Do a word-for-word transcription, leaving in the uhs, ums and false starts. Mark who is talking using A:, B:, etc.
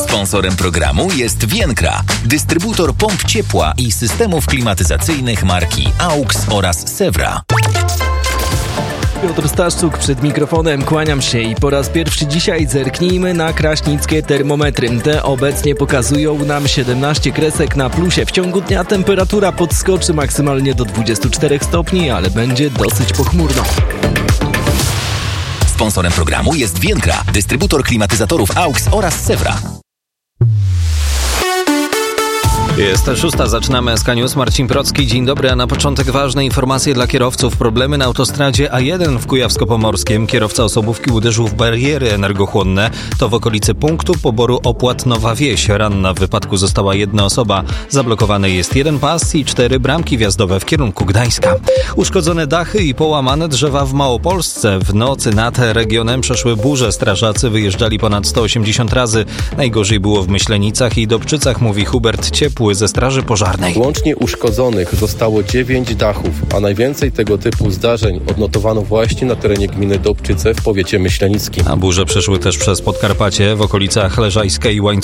A: Sponsorem programu jest Vienkra, dystrybutor pomp ciepła i systemów klimatyzacyjnych marki AUX oraz Sewra.
B: Piotr Staszczuk przed mikrofonem, kłaniam się i po raz pierwszy dzisiaj zerknijmy na kraśnickie termometry. Te obecnie pokazują nam siedemnaście kresek na plusie. W ciągu dnia temperatura podskoczy maksymalnie do dwudziestu czterech stopni, ale będzie dosyć pochmurno.
A: Sponsorem programu jest Vienkra, dystrybutor klimatyzatorów AUX oraz Sewra.
C: Jest szósta, zaczynamy S K News. Marcin Procki, dzień dobry, a na początek ważne informacje dla kierowców. Problemy na autostradzie A jeden w Kujawsko-Pomorskim. Kierowca osobówki uderzył w bariery energochłonne. To w okolicy punktu poboru opłat Nowa Wieś. Ranna w wypadku została jedna osoba. Zablokowany jest jeden pas i cztery bramki wjazdowe w kierunku Gdańska. Uszkodzone dachy i połamane drzewa w Małopolsce. W nocy nad regionem przeszły burze. Strażacy wyjeżdżali ponad sto osiemdziesiąt razy. Najgorzej było w Myślenicach i Dobczycach, mówi Hubert Ciepły ze Straży Pożarnej.
D: Łącznie uszkodzonych zostało dziewięć dachów, a najwięcej tego typu zdarzeń odnotowano właśnie na terenie gminy Dobczyce w powiecie myślenickim.
C: A burze przeszły też przez Podkarpacie w okolicach Leżajskiej i Łańcucha.